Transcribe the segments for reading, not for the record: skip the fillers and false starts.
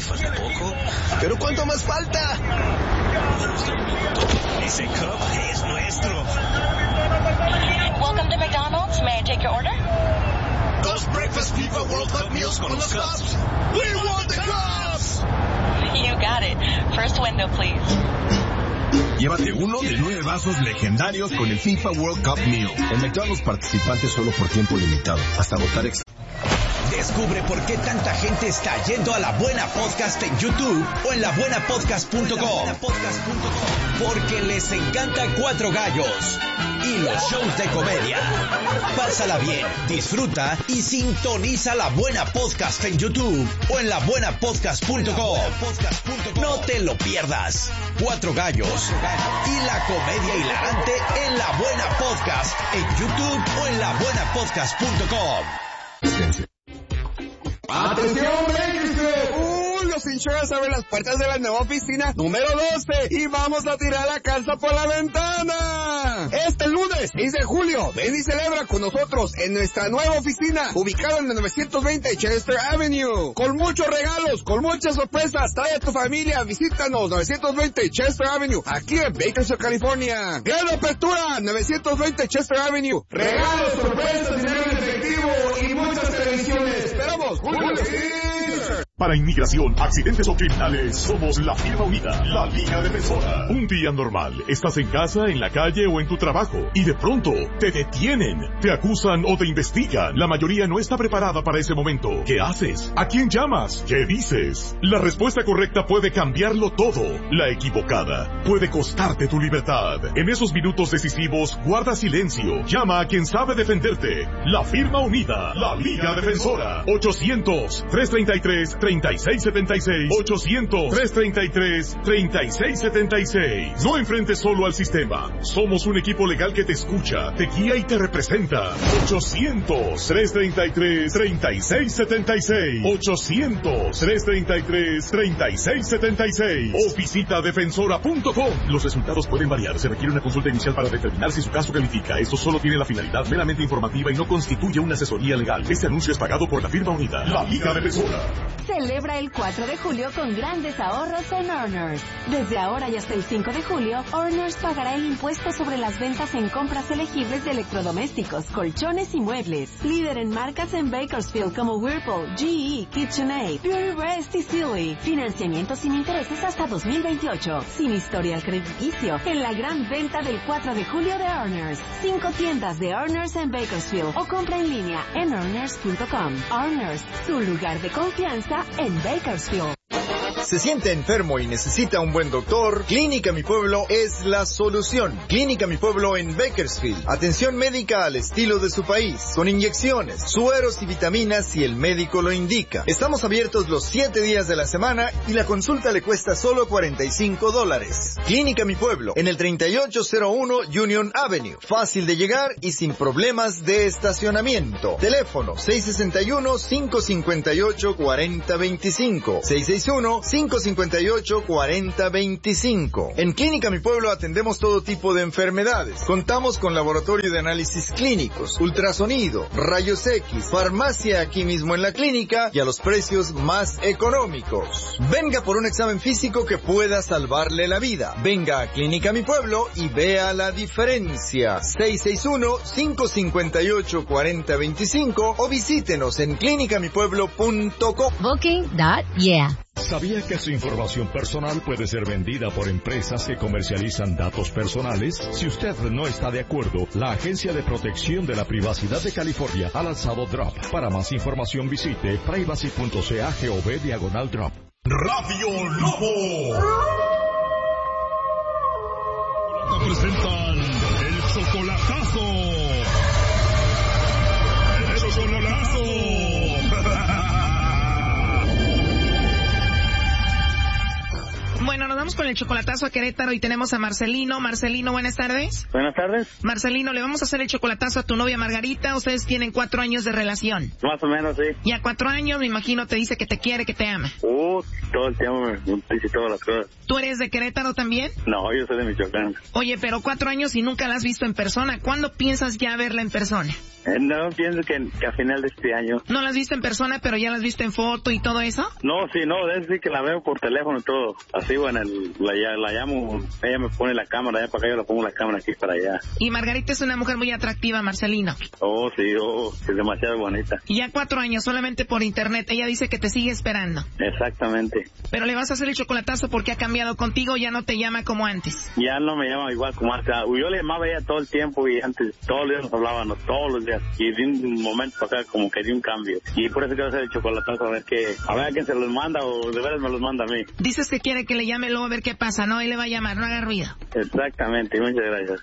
falta poco. ¿Pero cuánto más falta? Ese cup es nuestro. Welcome to McDonald's. May I take your order? Dos Breakfast FIFA World Cup meals con los Cups. We want the Cups! You got it. First window, please. Llévate uno de 9 vasos legendarios con el FIFA World Cup Meal. En McDonald's participantes solo por tiempo limitado. Hasta agotar Descubre por qué tanta gente está yendo a La Buena Podcast en YouTube o en labuenapodcast.com. Porque les encanta Cuatro Gallos y los shows de comedia. Pásala bien, disfruta y sintoniza La Buena Podcast en YouTube o en labuenapodcast.com. No te lo pierdas. Cuatro Gallos y la comedia hilarante en La Buena Podcast en YouTube o en labuenapodcast.com. ¡Atención, Bakersfield! Los Insurance abren las puertas de la nueva oficina número 12 y vamos a tirar la casa por la ventana. Este lunes, 6 de julio, ven y celebra con nosotros en nuestra nueva oficina, ubicada en el 920 Chester Avenue. Con muchos regalos, con muchas sorpresas, trae a tu familia, visítanos, 920 Chester Avenue, aquí en Bakersfield, California. Gran apertura, 920 Chester Avenue. Regalos, sorpresas, dinero en efectivo y muchas televisiones. Esperamos, Para inmigración, accidentes o criminales, somos la firma unida, la Liga Defensora. Un día normal, estás en casa, en la calle o en tu trabajo, y de pronto te detienen, te acusan o te investigan. La mayoría no está preparada para ese momento. ¿Qué haces? ¿A quién llamas? ¿Qué dices? La respuesta correcta puede cambiarlo todo. La equivocada puede costarte tu libertad. En esos minutos decisivos, guarda silencio. Llama a quien sabe defenderte. La firma unida, la Liga Defensora. 800-333-3676. 800-333-3676. No enfrentes solo al sistema. Somos un equipo legal que te escucha, te guía y te representa. 800-333-3676. 800-333-3676. O visita defensora.com. Los resultados pueden variar. Se requiere una consulta inicial para determinar si su caso califica. Esto solo tiene la finalidad meramente informativa y no constituye una asesoría legal. Este anuncio es pagado por la firma unida, la Liga Defensora. Celebra el 4 de julio con grandes ahorros en Earners. Desde ahora y hasta el 5 de julio, Earners pagará el impuesto sobre las ventas en compras elegibles de electrodomésticos, colchones y muebles. Líder en marcas en Bakersfield como Whirlpool, GE, KitchenAid, Pure Rest y Sealy. Financiamiento sin intereses hasta 2028. Sin historial crediticio. En la gran venta del 4 de julio de Earners. 5 tiendas de Earners en Bakersfield o compra en línea en earners.com. Earners, su lugar de confianza en Bakersfield. ¿Se siente enfermo y necesita un buen doctor? Clínica Mi Pueblo es la solución. Clínica Mi Pueblo en Bakersfield. Atención médica al estilo de su país, con inyecciones, sueros y vitaminas si el médico lo indica. Estamos abiertos los 7 días de la semana y la consulta le cuesta solo $45. Clínica Mi Pueblo, en el 3801 Union Avenue. Fácil de llegar y sin problemas de estacionamiento. Teléfono 661-558-4025. 661-558-4025. En Clínica Mi Pueblo atendemos todo tipo de enfermedades. Contamos con laboratorio de análisis clínicos, ultrasonido, rayos X, farmacia aquí mismo en la clínica y a los precios más económicos. Venga por un examen físico que pueda salvarle la vida. Venga a Clínica Mi Pueblo y vea la diferencia. 661-558-4025 o visítenos en clinicamipueblo.com. Booking.yeah. ¿Sabía que su información personal puede ser vendida por empresas que comercializan datos personales? Si usted no está de acuerdo, la Agencia de Protección de la Privacidad de California ha lanzado DROP. Para más información visite privacy.ca/drop. Radio Lobo. Presentan el chocolatazo. El chocolatazo. Bueno, nos vamos con el chocolatazo a Querétaro y tenemos a Marcelino. Marcelino, buenas tardes. Buenas tardes. Marcelino, le vamos a hacer el chocolatazo a tu novia Margarita. Ustedes tienen 4 años de relación. Más o menos, sí. Ya 4 años, me imagino, te dice que te quiere, que te ama. Todo el tiempo me dice todas las cosas. ¿Tú eres de Querétaro también? No, yo soy de Michoacán. Oye, pero 4 años y nunca la has visto en persona. ¿Cuándo piensas ya verla en persona? No, pienso que a final de este año. ¿No la has visto en persona, pero ya la has visto en foto y todo eso? No, sí, debe decir que la veo por teléfono y todo. Así, bueno, la llamo, ella me pone la cámara allá para acá, yo le pongo la cámara aquí para allá. Y Margarita es una mujer muy atractiva, Marcelino. Sí, es demasiado bonita. Y ya 4 años, solamente por internet. Ella dice que te sigue esperando. Exactamente. Pero le vas a hacer el chocolatazo porque ha cambiado contigo, ya no te llama como antes. Ya no me llama igual como antes. Yo le llamaba a ella todo el tiempo y antes todos los días nos hablábamos, todos los días. Y de un momento para acá como que dio un cambio. Y por eso quiero hacer el chocolatazo a ver a quién se los manda o de veras me los manda a mí. Dices que quiere que le llame luego a ver qué pasa, ¿no? Él le va a llamar, no haga ruido. Exactamente, muchas gracias.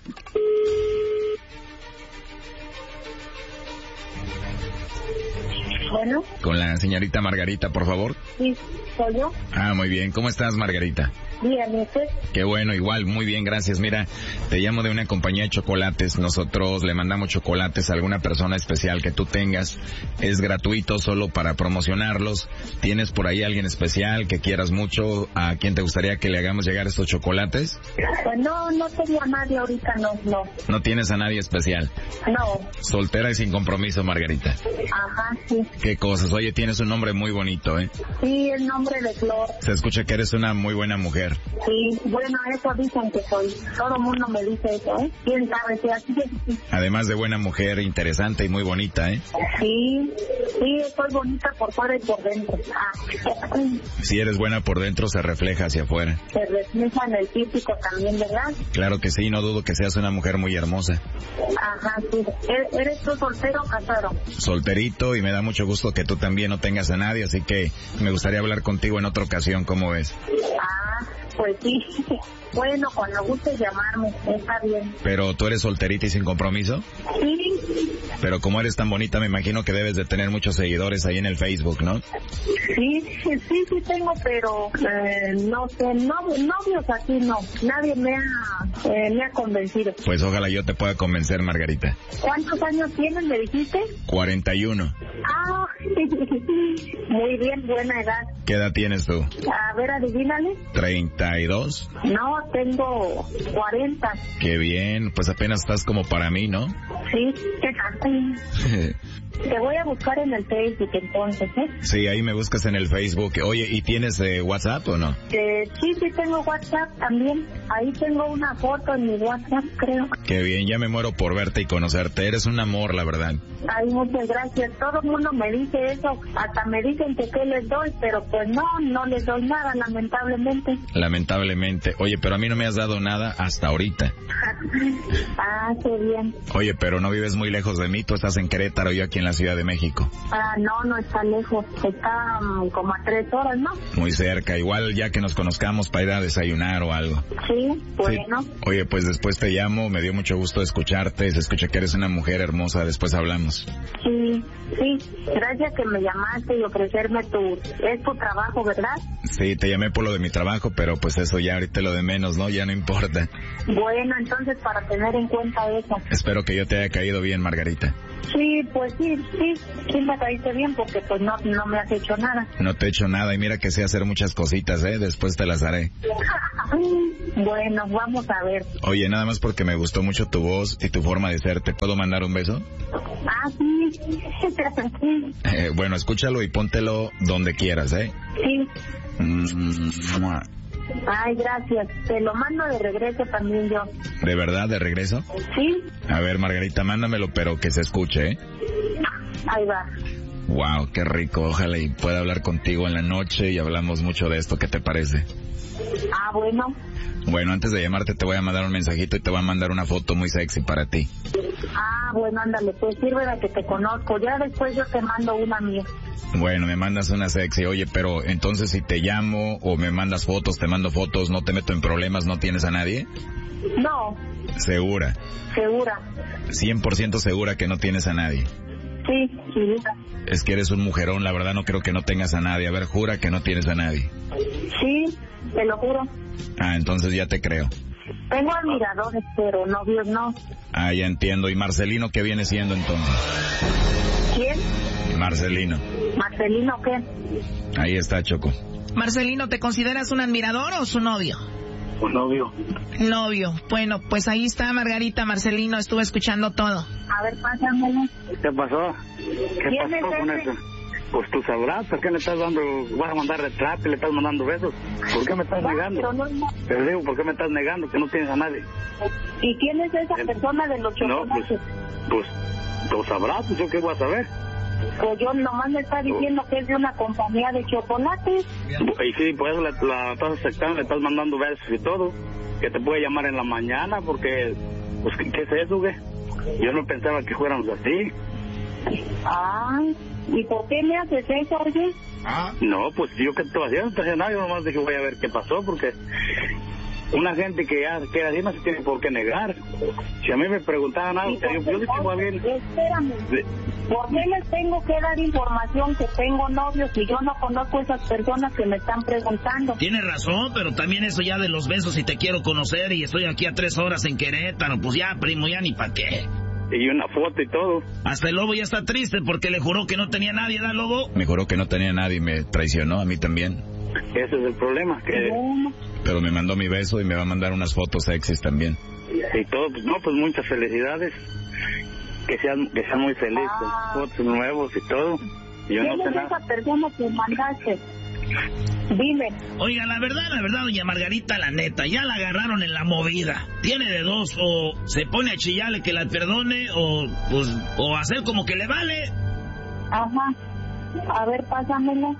Bueno. Con la señorita Margarita, por favor. Sí, soy yo. Muy bien. ¿Cómo estás, Margarita? Bien, ¿y usted? Qué bueno, igual, muy bien, gracias. Mira, te llamo de una compañía de chocolates. Nosotros le mandamos chocolates a alguna persona especial que tú tengas. Es gratuito, solo para promocionarlos. ¿Tienes por ahí alguien especial que quieras mucho? ¿A quién te gustaría que le hagamos llegar estos chocolates? Pues no tengo a nadie ahorita, no. ¿No tienes a nadie especial? No. Soltera y sin compromiso, Margarita. Ajá, sí. Qué cosas. Oye, tienes un nombre muy bonito, ¿eh? Sí, el nombre de Flor. Se escucha que eres una muy buena mujer. Sí, bueno, eso dicen que soy. Todo el mundo me dice eso, ¿eh? ¿Quién sabe si así es? Además de buena mujer, interesante y muy bonita, ¿eh? Sí, soy bonita por fuera y por dentro. Si eres buena por dentro, se refleja hacia afuera. Se refleja en el físico también, ¿verdad? Claro que sí, no dudo que seas una mujer muy hermosa. Ajá, sí. ¿Eres tú soltero o casado? Solterito, y me da mucho gusto que tú también no tengas a nadie, así que me gustaría hablar contigo en otra ocasión, ¿cómo ves? Pues sí. Bueno, cuando gustes llamarme, está bien. ¿Pero tú eres solterita y sin compromiso? Sí. Pero como eres tan bonita, me imagino que debes de tener muchos seguidores ahí en el Facebook, ¿no? Sí tengo, pero no sé, novios así no. Nadie me ha convencido. Pues ojalá yo te pueda convencer, Margarita. ¿Cuántos años tienes, me dijiste? 41. Muy bien, buena edad. ¿Qué edad tienes tú? A ver, adivínale. 32. No, tengo 40. Qué bien, pues apenas estás como para mí, ¿no? Sí, qué tanto. Te voy a buscar en el Facebook entonces, ¿eh? Sí, ahí me buscas en el Facebook. Oye, ¿y tienes WhatsApp o no? Sí tengo WhatsApp también. Ahí tengo una foto en mi WhatsApp, creo. Qué bien, ya me muero por verte y conocerte. Eres un amor, la verdad. Ay, muchas gracias. Todo el mundo me dice eso. Hasta me dicen que qué les doy, pero pues no les doy nada, lamentablemente. Lamentablemente. Oye, pero a mí no me has dado nada hasta ahorita. Qué bien. Oye, pero no vives muy lejos de mí. Tú estás en Querétaro y yo aquí en la Ciudad de México. No está lejos. Está como a 3 horas, ¿no? Muy cerca. Igual ya que nos conozcamos para ir a desayunar o algo. Sí, bueno. Sí. Oye, pues después te llamo. Me dio mucho gusto escucharte. Se escucha que eres una mujer hermosa. Después hablamos. Sí. Gracias que me llamaste y ofrecerme es tu trabajo, ¿verdad? Sí, te llamé por lo de mi trabajo, pero pues eso ya ahorita lo de menos, ¿no? Ya no importa. Bueno, entonces para tener en cuenta eso. Espero que yo te haya caído bien, Margarita. Sí, pues sí me caíste bien porque pues no me has hecho nada. No te he hecho nada y mira que sé hacer muchas cositas, después te las haré. Bueno, vamos a ver. Oye, nada más porque me gustó mucho tu voz y tu forma de ser, ¿te puedo mandar un beso? Sí. Bueno, escúchalo y póntelo donde quieras, Sí. Ay, gracias. Te lo mando de regreso también yo. ¿De verdad, de regreso? Sí. A ver, Margarita, mándamelo, pero que se escuche, Ahí va. Wow, qué rico. Ojalá y pueda hablar contigo en la noche y hablamos mucho de esto. ¿Qué te parece? Bueno. Bueno, antes de llamarte te voy a mandar un mensajito y te voy a mandar una foto muy sexy para ti. Bueno, ándale, pues sirve de que te conozco. Ya después yo te mando una mía. Bueno, me mandas una sexy. Oye, pero entonces si te llamo o me mandas fotos, te mando fotos, ¿no te meto en problemas? ¿No tienes a nadie? No. ¿Segura? Segura. 100% segura que no tienes a nadie. Sí, segura. Es que eres un mujerón, la verdad no creo que no tengas a nadie. A ver, jura que no tienes a nadie. Sí, te lo juro. Ah, entonces ya te creo. Tengo admiradores, pero novios no. Ah, ya entiendo. ¿Y Marcelino qué viene siendo entonces? ¿Quién? Marcelino. ¿Marcelino qué? Ahí está, Choco. Marcelino, ¿te consideras un admirador o su novio? Un novio. Novio. Bueno, pues ahí está Margarita. Marcelino, estuve escuchando todo. A ver, pásamelo. ¿Qué pasó? ¿Qué pasó con eso? Pues tú sabrás, ¿por qué le estás dando, vas a mandar retrato y le estás mandando besos? ¿Por qué me estás negando? Te digo, ¿por qué me estás negando que no tienes a nadie? ¿Y quién es esa persona de los chocolates? No, pues tú sabrás, pues yo qué voy a saber. Pues yo nomás me está diciendo que es de una compañía de chocolates. Y sí, por eso la estás aceptando, le estás mandando besos y todo. Que te puede llamar en la mañana, porque, pues, ¿qué es eso, güey? Yo no pensaba que fuéramos así. Ay, ¿y por qué me haces eso, oye? No, pues yo que estoy haciendo, no estoy haciendo nada, yo nomás dije voy a ver qué pasó, porque una gente que ya queda así no se tiene por qué negar. Si a mí me preguntaban algo, yo dije muy bien. Espérame, ¿por qué les tengo que dar información que tengo novios si yo no conozco a esas personas que me están preguntando? Tienes razón, pero también eso ya de los besos y te quiero conocer y estoy aquí a 3 horas en Querétaro, pues ya, primo, ya ni pa' qué. Y una foto y todo. Hasta el Lobo ya está triste porque le juró que no tenía nadie, ¿da, Lobo? Me juró que no tenía nadie y me traicionó a mí también. Ese es el problema, que... Pero me mandó mi beso y me va a mandar unas fotos sexys también. Y todo, pues no, pues muchas felicidades. Que sean muy felices, con fotos nuevos y todo. Yo ¿quién no sé es nada. esa persona que mandaste? Dime. Oiga, la verdad, doña Margarita, la neta, ya la agarraron en la movida. Tiene de dos, o se pone a chillarle que la perdone, o hacer como que le vale. Ajá. A ver, pásamelo.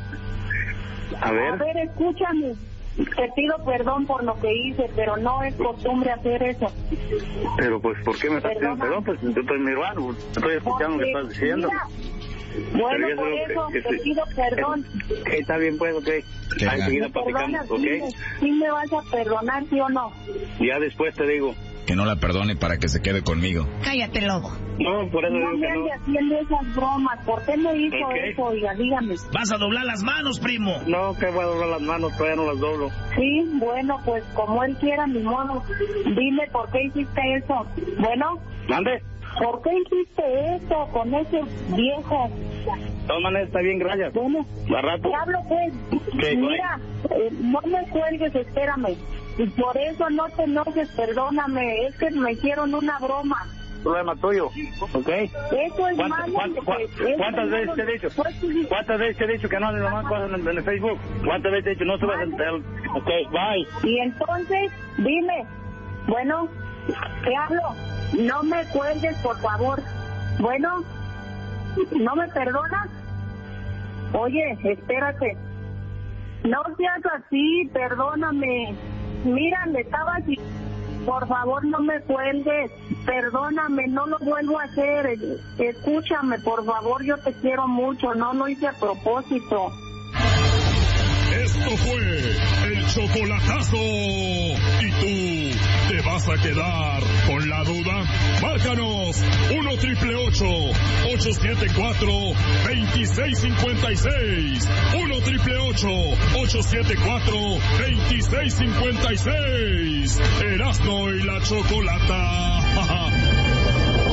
A ver, escúchame. Te pido perdón por lo que hice, pero no es costumbre hacer eso. pero pues, ¿por qué me estás pidiendo perdón? Pues yo estoy mi hermano, estoy escuchando lo que estás diciendo. Mira, bueno, Pero por eso te pido perdón. Está bien, pues, ok. Ahí seguida platicamos, ok. ¿Sí me vas a perdonar, sí o no? Ya después te digo. Que no la perdone para que se quede conmigo. Cállate, Lobo. No, por eso No digo me que ande haciendo esas bromas. ¿Por qué me hizo Ok. eso? Oiga, dígame. Vas a doblar las manos, primo. no, que voy a doblar las manos, todavía no las doblo. Sí, bueno, pues como él quiera, mi modo. Dime por qué hiciste eso. Bueno, ¿Mande? ¿por qué hiciste eso con ese viejo? De todas maneras, está bien, gracias. Bueno, A rato. te hablo pues. ¿Qué, Mira, no me cuelgues, espérame. Y por eso no te enojes, perdóname. Es que me hicieron una broma. Problema tuyo, ¿ok? Eso es malo. ¿Cuántas veces te he dicho? ¿Cuántas veces te he dicho que no haces más cosas en el Facebook? ¿Cuántas veces te he dicho no subas el... Ok, bye. Y entonces, dime, bueno, te hablo, no me cuelgues, por favor. Bueno, ¿no me perdonas? Oye, espérate. No seas así, perdóname. Mira, le estaba así. Por favor, no me cuelgues. Perdóname, no lo vuelvo a hacer. Escúchame, por favor, yo te quiero mucho. No lo hice a propósito. Esto fue el chocolatazo. ¿Y tú te vas a quedar con la duda? Márcanos 1-888-874-2656. 1-888-874-2656. Erasmo y la Chocolata.